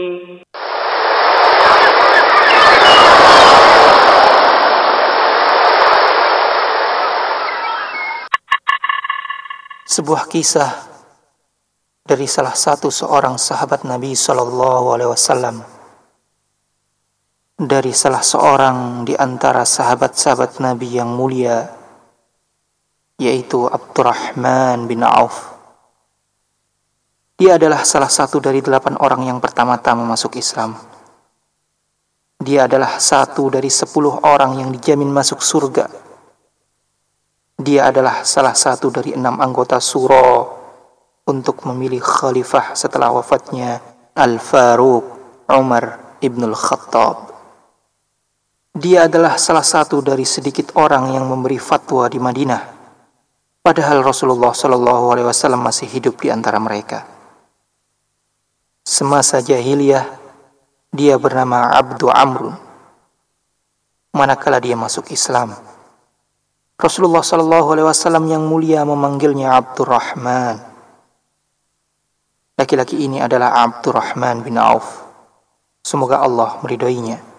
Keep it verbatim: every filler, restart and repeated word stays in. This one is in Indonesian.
Sebuah kisah dari salah satu seorang sahabat Nabi Shallallahu Alaihi Wasallam, dari salah seorang di antara sahabat-sahabat Nabi yang mulia, yaitu Abdurrahman bin Auf. Dia adalah salah satu dari delapan orang yang pertama-tama masuk Islam. Dia adalah satu dari sepuluh orang yang dijamin masuk surga. Dia adalah salah satu dari enam anggota Shura untuk memilih khalifah setelah wafatnya Al-Faruq Umar ibnul Khattab. Dia adalah salah satu dari sedikit orang yang memberi fatwa di Madinah, padahal Rasulullah Shallallahu Alaihi Wasallam masih hidup di antara mereka. Semasa jahiliyah, dia bernama Abdu Amrun. Manakala dia masuk Islam, Rasulullah Shallallahu Alaihi Wasallam yang mulia memanggilnya Abdurrahman. Laki-laki ini adalah Abdurrahman bin Auf. Semoga Allah meridhoinya.